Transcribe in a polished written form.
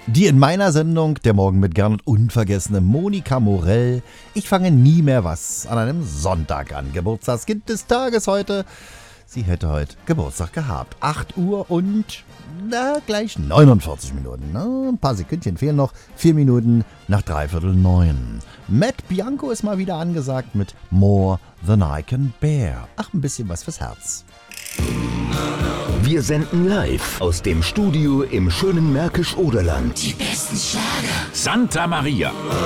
Die in meiner Sendung Der Morgen mit Gernot unvergessene Monika Morell. Ich fange nie mehr was an einem Sonntag an. Geburtstagskind des Tages heute. Sie hätte heute Geburtstag gehabt. 8 Uhr und gleich 49 Minuten. Ein paar Sekündchen fehlen noch. 4 Minuten nach 8:45. Matt Bianco ist mal wieder angesagt mit More Than I Can Bear. Ach, ein bisschen was fürs Herz. Wir senden live aus dem Studio im schönen Märkisch-Oderland. Die besten Schlager. Santa Maria.